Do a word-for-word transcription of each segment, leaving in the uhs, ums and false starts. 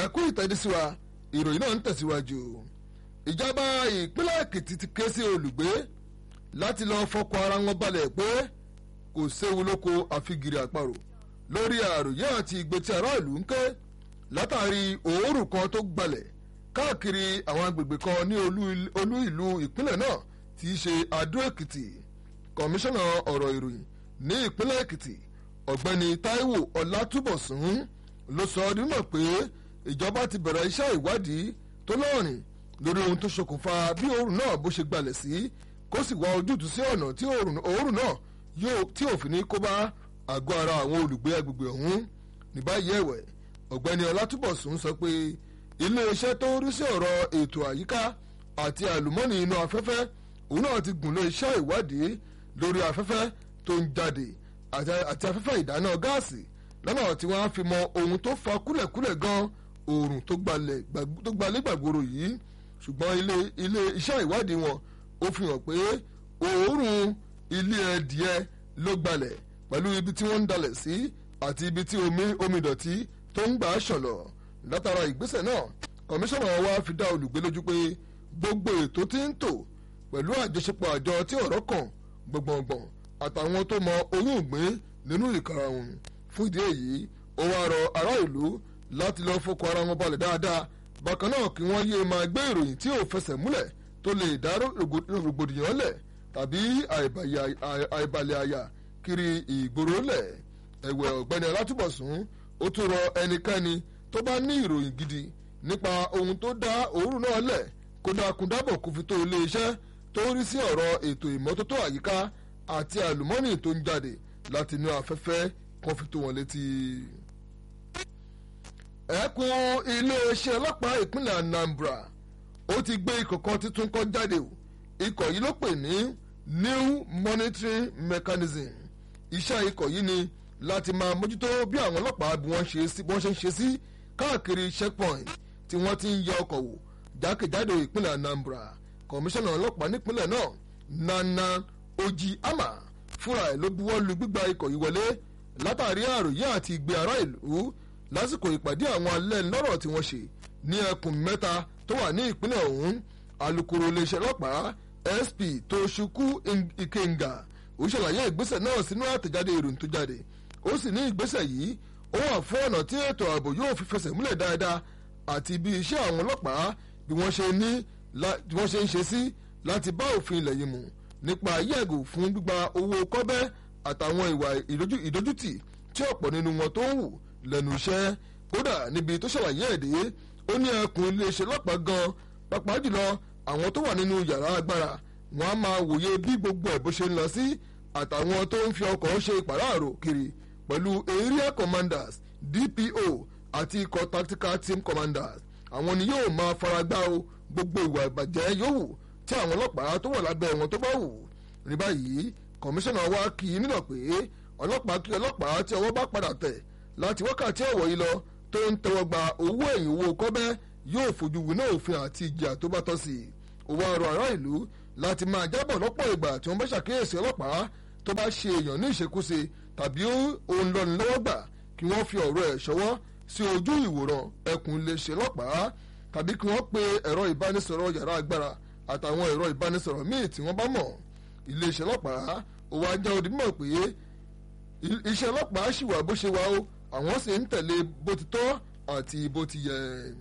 ẹ̀kú ìtẹ́dísíwa ìròyìn náà ń tẹ̀síwájú. ìjọba ìpínlẹ̀ Èkìtì ti ké sí olùgbé láti lọ fọkàn ara wọn balẹ̀ pé kò séwu lóko àfigiri àparò lórí àròyé àti ìgbé tí aráàlú ń ké látàrí òórùn kan tó gbalẹ̀ káàkiri àwọn agbègbè kan ní olú ìlú ìpínlẹ̀ náà tí í ṣe Adó Èkìtì. kọmíṣánná ọ̀rọ̀ ìròyìn ní ìpínlẹ̀ Èkìtì ọ̀gbẹ́ni Táíwò Ọlátúbọ̀sún ló sọ ọdún mọ̀ pé ìjọba ti bẹ̀rẹ̀ iṣẹ́ ìwádìí tó lọ́rìn lórí ohun tó ṣokùnfà bí òórùn náà bó ṣe gbalẹ̀ sí kó sì wá ojútùú sí ọ̀nà tí òórùn náà yóò tí òfin ní kó bá àgọ́ ara àwọn olùgbé agbègbè ọ̀hún. ní báyìí ẹ̀wẹ̀ ọ̀gbẹ́ni Ọlátúbọ̀sún sọ pé iléeṣẹ́ tó ń rí sí ọ̀rọ̀ ètò àyíká àti àlùmọ́nì inú afẹ́fẹ́ òun náà ti gùn lé iṣẹ́ ìwádìí lórí afẹ́fẹ́ tó ń jáde àti afẹ́fẹ́ ìdáná gáàsì lọ́nà tí wọ́n á fi mọ ohun tó fa kúlẹ̀kúlẹ̀ gan oòrùn tó gbalẹ̀ gbàgbóró yìí. ṣùgbọ́n ilé iṣẹ́ ìwádìí wọn ó fi hàn pé òórùn ilé ẹdìẹ ló gbalẹ̀ pẹ̀lú ibi tí wọ́n ń dalẹ̀ sí àti ibi tí omi omi ìdọ̀tí tó ń gbà ṣọ̀lọ̀. látara ìgbésẹ̀ náà kọmíṣánná wa fi dá olùgbé lójú pé gbogbo ètò tí ń tò pẹ̀lú àjọṣepọ̀ àjọ tí ọ̀rọ̀ kàn gbọ̀ngbọ̀ngbọ̀n àtàwọn tó mọ oyún ìgbín nínú ìkarahun. fún ìdí èyí ó wá rọ ará ìlú láti lọ fọkàn ara wọn balẹ̀ dáadáa bákan náà kí wọ́n yéé máa gbé ìròyìn tí ò fẹsẹ̀ múlẹ̀ tó lè dá rògbòdìyàn lẹ̀ tàbí àìbalẹ̀ àyà kiri ìgboro lẹ̀. ẹ̀wẹ̀ ọ̀gbẹ́ni Ọlátúbọ̀sún ó tún rọ ẹnikẹ́ni tó bá ní ìròyìn gidi nípa ohun tó dá òórùn náà lẹ̀ kó dákun dábọ̀ kó fi tó iléeṣẹ́ tó ń rí sí ọ̀rọ̀ ètò ìmọ́tótó àyíká àti àlùmọ́nì tó ń jáde láti inú afẹ́fẹ́ kan fi tó wọn létí. ẹkùn iléeṣẹ́ ọlọ́pàá ìpínlẹ̀ Anambra ó ti gbé ikọ̀ kan tuntun kan jáde o. ikọ̀ yìí ló pè ní New Monitoring Mechanism. iṣẹ́ ikọ̀ yìí ni láti máa mójútó bí àwọn ọlọ́pàá bí wọ́n ṣe ń ṣe sí káàkiri checkpoint tí wọ́n ti ń yẹ ọkọ̀ wò jákèjádò ìpínlẹ̀ Anambra. kọmíṣánná ọlọ́pàá nípínlẹ̀ náà Nana Ojiama fúnra ẹ̀ ló buwọ́ lu gbígba ikọ̀ yìí wọlé látàrí àròyé àti ìgbé ará ìlú lásìkò ìpàdé àwọn alẹ́nulọ́rọ̀ tí wọ́n ṣe ní ẹkùn mẹ́ta tó wà ní ìpínlẹ̀ ọ̀hún. alukoro iléeṣẹ́ ọlọ́pàá S P Toshukwu Ikenga ó ṣàlàyé ìgbésẹ̀ náà sínú àtẹ̀jáde ìròyìn tó jáde. ó sì ní ìgbésẹ̀ yìí ó wà fún ọ̀nà tí ètò ààbò yóò fi fẹsẹ̀ múlẹ̀ dáadáa àti bí iṣẹ́ àwọn ọlọ́pàá bí wọ́n ṣe ní bí wọ́n ṣe ń ṣe sí láti bá òfin ilẹ̀ yìí mu nípa yẹ̀gò fún gbígba owó kọ́bẹ́ àtàwọn ìwà ìdójútì tí ọ̀pọ̀ nínú wọn tó ń wù lẹ́nu iṣẹ́. kódà níbi tó ṣàlàyé ẹ̀dẹ́ ó ní ẹkùn iléeṣẹ́ ọlọ́pàá gan pàápàá jùlọ àwọn tó wà nínú yàrá agbára wọn á máa wòye bí gbogbo ẹ̀ bó ṣe ń lọ sí àtàwọn tó ń fi ọkọ̀ ṣe ìpàráàrò kiri pẹ̀lú area commanders D P O àti ikọ̀ tactical team commanders. àwọn ni yóò máa faragbá o gbogbo ìwà ìbàjẹ́ yòówù tí àwọn ọlọ́pàá tó wà lábẹ́ wọn tó bá wù. ní báyìí kọmíṣánná wa kì í nílò pé ọlọ́pàá kí ọlọ́pàá tí ọwọ́ bá padà tẹ̀ láti wákàtí ọ̀wọ̀ yìí lọ tó ń tẹ́wọ́ gba owó ẹ̀yìn owó kọ́bẹ́ yóò fojú winá òfin àti ìjìyà tó bá tọ́ sí i. ó wá rọ ará ìlú láti máa jábọ̀ lọ́pọ̀ ìgbà tí wọ́n bá ṣàkíyèsí ọlọ́pàá tó bá ṣe èèyàn ní ìṣekúṣe tàbí òun lọ́ni lọ́wọ́ gbà kí wọ́n fi ọ̀rọ̀ ẹ̀ ṣọwọ́ sí ojú ìwòran ẹkùn iléeṣẹ́ ọlọ́pàá tàbí kí wọ́n pe ẹ̀rọ ìbánisọ̀rọ̀ yàrá agbára àtàwọn ẹ̀rọ ìbánisọ̀rọ̀ míì tí wọ́n bá mọ̀. iléeṣẹ́ ọlọ́pàá ó wá jẹ́ odi mọ̀ pé iṣẹ́ ọlọ́pàá ṣì wà bó ṣe wà ó àwọn sì ń tẹ̀lé bó ti tọ́ àti bó ti yẹ.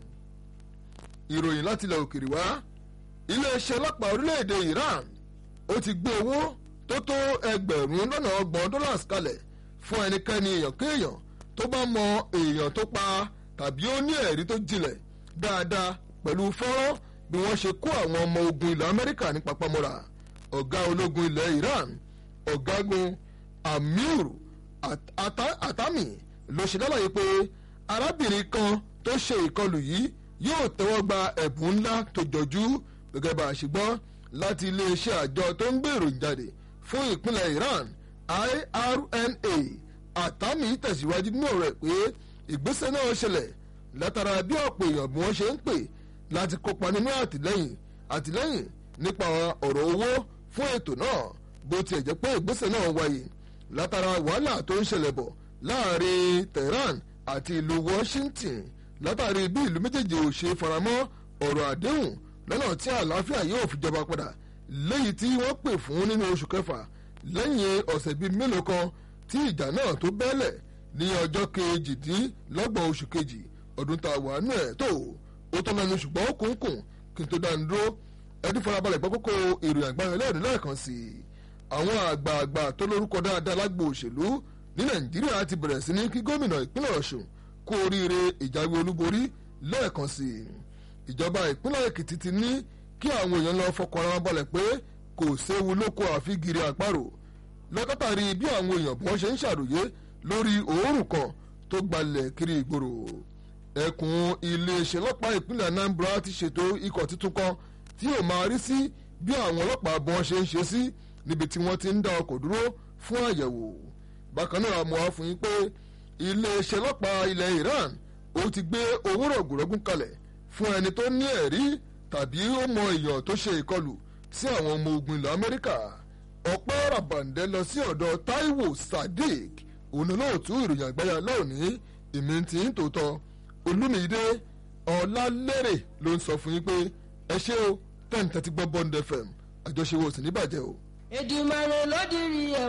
ìròyìn láti ilẹ̀ òkèèrè wá iléeṣẹ́ ọlọ́pàá orílẹ̀-èdè Iran ó ti gbé owó tó tó ẹgbẹ̀rún lọ́nà ọgbọ̀n dọ́là kalẹ̀ fún ẹnikẹ́ni èèyàn kéèyàn tó bá mọ èèyàn tó pa tàbí ó ní ẹ̀rí tó jinlẹ̀ dáadáa pẹ̀lú fọ́nrán bí wọ́n ṣe kó àwọn ọmọ ogun ilẹ̀ Amẹ́ríkà ní papamọ́ra. ọ̀gá ológun ilẹ̀ Iran ọ̀gágun Amir Atami ló ṣe lálàyé pé arábìnrin kan tó ṣe ìkọlù yìí yóò tẹ́wọ́ gba ẹ̀bùn ńlá tó jọjú gẹ́gẹ́ bá a ṣe gbọ́ láti iléeṣẹ́ àjọ tó ń gbé ìròyìn jáde fún ìpínlẹ̀ Iran I R N A. Atami tẹ̀síwájú nínú rẹ̀ pé ìgbésẹ̀ náà ṣẹlẹ̀ látara bí ọ̀pọ̀ èèyàn bí wọ́n ṣe ń pè láti kópa nínú àtìlẹ́yìn àtìlẹ́yìn nípa ọ̀rọ̀ owó fún ètò náà bó tiẹ̀ jẹ́ pé ìgbésẹ̀ náà wáyé látara wàhálà tó ń ṣẹlẹ̀ bọ̀ láàrin Tehran àti ìlú Washington látàrí bí ìlú méjèèjì ò ṣe faramọ́ ọ̀rọ̀ àdéhùn lọ́nà tí àlàáfíà yóò fi jọba padà lẹ́yìn tí wọ́n pè fún nínú oṣù kẹfà lẹ́yìn ọ̀sẹ̀ bíi mélòó kan tí ìjà náà tó bẹ́lẹ̀ ní ọjọ́ kejìdínlọ́gbọ̀n oṣù kejì ọdún tá a wà nù ẹ̀ tó ó tọ́ lẹ́nu ṣùgbọ́n ó kúnkùn kí n tó dánu dúró ẹdún farabalẹ̀ gbọ́ kókó ìròyìn àgbáyé lẹ́ẹ̀dún lẹ́ẹ̀kan sí i àwọn àgbààgbà tó lórúkọ dáadáa lágbo òṣèlú ní nàìjíríà ti bẹ̀rẹ̀ sí ní kí gómìnà ìpínlẹ̀ ọ̀ṣun kú oríire ìjáwé olúborí lẹ́ẹ̀kan sí i ìjọba ìpínlẹ̀ èkìtì ti ní kí àwọn èèyàn lọ fọkàn ara wọn balẹ̀ pé kò séwu lóko àfigiri àparò lọ́kọ́tàrí bí àwọn èèyàn bí wọ́n ṣe ń ṣàròyé lórí òórùn kan tó gbalẹ̀ kiri ìgboro ẹkùn iléeṣẹ́ ọlọ́pàá ìpínlẹ̀ anambra ti ṣètò ikọ̀ tuntun kan tí yóò máa rí sí bí àwọn ọlọ́pàá bí wọ́n ṣe ń ṣe sí níbi tí wọ́n ti ń dá ọkọ̀ dúró fún àyẹ̀wò bákan náà mo wá fún yín pé iléeṣẹ́ ọlọ́pàá ilẹ̀ Iran ó ti gbé owó rọ̀gùrọ̀gùn kalẹ̀ fún ẹni tó ní ẹ̀rí tàbí ó mọ èèyàn tó ṣe ìkọlù sí àwọn ọmọ ogun ilẹ̀ Amẹ́ríkà ọpẹ́ ràbàǹdẹ́ lọ sí ọ̀dọ̀ Taiwo Sadiq onólóòtú ìròyìn àgbáyà lónìí èmi tí ń tòótọ́ Olúmídé Ọlálérè ló ń sọ fún yín pé ẹ ṣé o tẹ́ǹtẹ́ ti gbọ́ Bond F M àjọṣe wo sì ní bàjẹ́ o. Èdùmàrè ló dirí ẹ̀.